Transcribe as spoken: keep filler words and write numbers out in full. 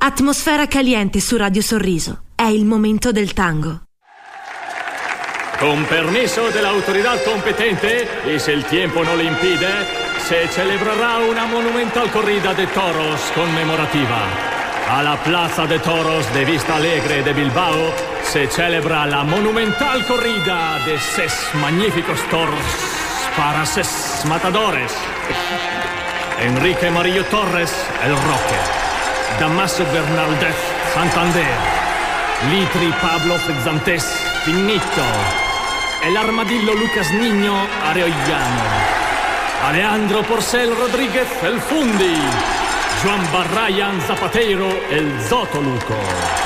Atmosfera caliente su Radio Sorriso. È il momento del tango. Con permiso de la autoridad competente, y si el tiempo no lo impide, se celebrará una monumental corrida de toros conmemorativa. A la Plaza de Toros de Vista Alegre de Bilbao se celebra la monumental corrida de ses magníficos toros para ses matadores. Enrique Marillo Torres, El Roque. Damaso Bernaldez, Santander. Litri Pablo Frizzantes, Finito. El Armadillo Lucas Niño, Arellano. Alejandro Porcel Rodríguez, El Fundi. Juan Barrayan Zapatero, El Zotoluco.